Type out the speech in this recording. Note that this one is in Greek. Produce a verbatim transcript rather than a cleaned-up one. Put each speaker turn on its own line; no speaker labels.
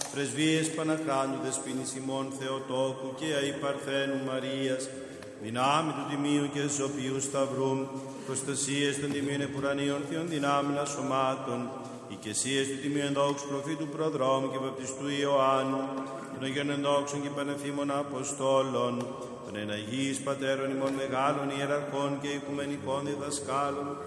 πρεσβείες Πανακράντου Δεσποίνης ημών Θεοτόκου και αη Παρθένου Μαρίας, δυνάμει του Τιμίου και Ζωπιού Σταυρού, προστασίες των Τιμίων Επουρανίων Θεών δυνάμενα σωμάτων, οικεσίες του Τιμίου Ενδόξου Προφήτου Προδρόμου και Βαπτιστού Ιωάννου, των Αγίων Ενδόξων και Πανεφήμων Αποστόλων, των Εναγίης Πατέρων ημών μεγάλων ιεραρχών και οικουμενικών διδασκάλων,